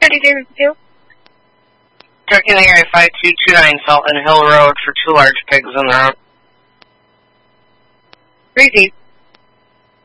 32. Checking the area 5229 Salton Hill Road for 2 large pigs in the road. Repeat.